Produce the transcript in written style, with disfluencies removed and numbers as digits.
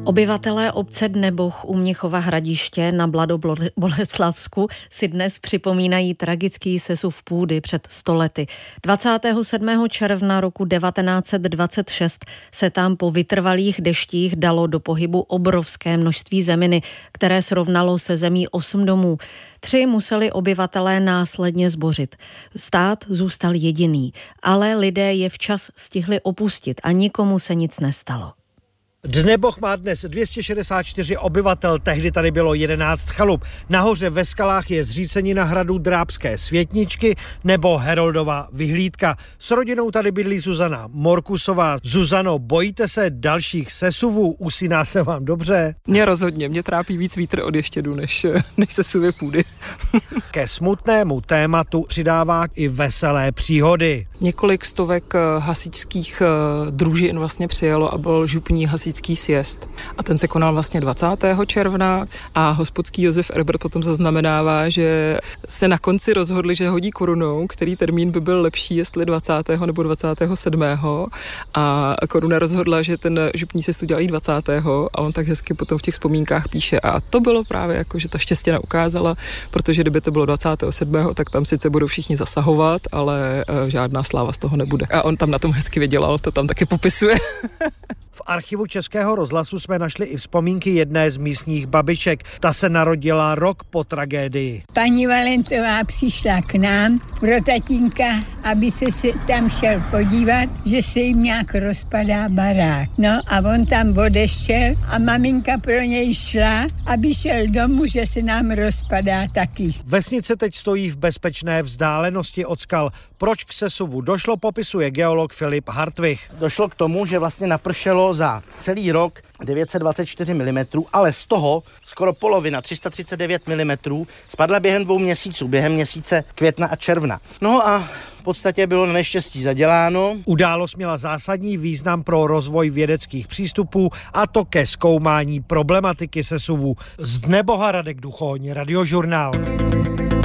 Obyvatelé obce Dneboh u Mnichova Hradiště na Mladoboleslavsku si dnes připomínají tragický sesuv půdy před 100 lety. 27. června roku 1926 se tam po vytrvalých deštích dalo do pohybu obrovské množství zeminy, které srovnalo se zemí 8 domů. 3 museli obyvatelé následně zbořit. Stát zůstal jediný, ale lidé je včas stihli opustit a nikomu se nic nestalo. Dneboh má dnes 264 obyvatel, tehdy tady bylo 11 chalup. Nahoře ve skalách je zřícenina hradu Drábské Světničky nebo Heroldova vyhlídka. S rodinou tady bydlí Zuzana Morkusová. Zuzano, bojíte se dalších sesuvů? Usíná se vám dobře? Mě rozhodně, mě trápí víc vítr od ještědu, než sesuvy půdy. Ke smutnému tématu přidává i veselé příhody. Několik stovek hasičských družin vlastně přijelo a byl župní hasičský sjezd. A ten se konal vlastně 20. června a hospodský Josef Erber potom zaznamenává, že se na konci rozhodli, že hodí korunou, který termín by byl lepší, jestli 20. nebo 27. A koruna rozhodla, že ten župní sjezd udělají 20. a on tak hezky potom v těch vzpomínkách píše. A to bylo právě jako, že ta štěstěna ukázala, protože kdyby to bylo 27. tak tam sice budou všichni zasahovat, ale žádná sláva z toho nebude. A on tam na tom hezky vydělal, to tam taky popisuje. V archivu Českého rozhlasu jsme našli i vzpomínky jedné z místních babiček. Ta se narodila rok po tragédii. Paní Valentová přišla k nám pro tatínka, aby se tam šel podívat, že se jim nějak rozpadá barák. No a on tam odešel a maminka pro něj šla, aby šel domů, že se nám rozpadá taky. Vesnice teď stojí v bezpečné vzdálenosti od skal. Proč k sesuvu došlo, popisuje geolog Filip Hartwich. Došlo k tomu, že vlastně napršelo za celý rok 924 mm, ale z toho skoro polovina, 339 mm, spadla během 2 měsíců, během měsíce května a června. No a v podstatě bylo na neštěstí zaděláno. Událost měla zásadní význam pro rozvoj vědeckých přístupů a to ke zkoumání problematiky sesuvů. Z Dneboha Radek Duchoň, Radiožurnál.